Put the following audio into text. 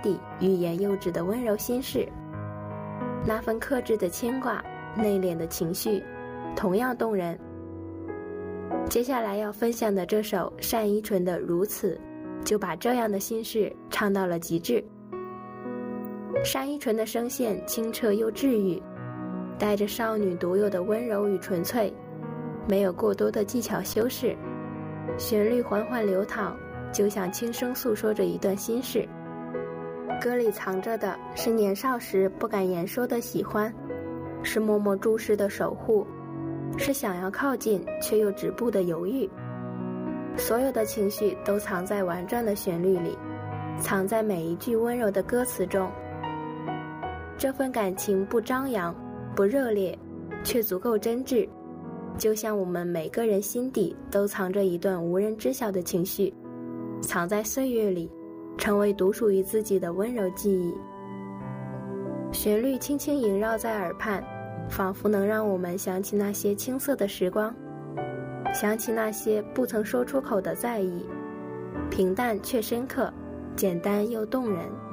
底欲言又止的温柔心事，那份克制的牵挂，内敛的情绪，同样动人。接下来要分享的这首单依纯的《如此》，就把这样的心事唱到了极致。单依纯的声线清澈又治愈，带着少女独有的温柔与纯粹，没有过多的技巧修饰，旋律缓缓流淌，就像轻声诉说着一段心事。歌里藏着的是年少时不敢言说的喜欢，是默默注视的守护，是想要靠近却又止步的犹豫。所有的情绪都藏在婉转的旋律里，藏在每一句温柔的歌词中。这份感情不张扬不热烈，却足够真挚，就像我们每个人心底都藏着一段无人知晓的情绪，藏在岁月里，成为独属于自己的温柔记忆。旋律轻轻萦绕在耳畔，仿佛能让我们想起那些青涩的时光，想起那些不曾说出口的在意，平淡却深刻，简单又动人。